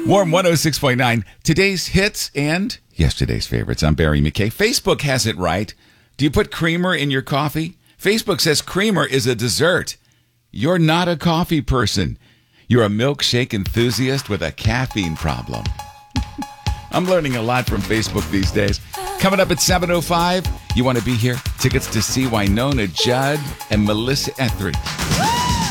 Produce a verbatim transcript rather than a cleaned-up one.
Warm one oh six point nine. Today's hits and yesterday's favorites. I'm Barry McKay. Facebook has it right. Do you put creamer in your coffee? Facebook says creamer is a dessert. You're not a coffee person. You're a milkshake enthusiast with a caffeine problem. I'm learning a lot from Facebook these days. Coming up at seven oh five, you want to be here? Tickets to see Wynonna Judd and Melissa Etheridge.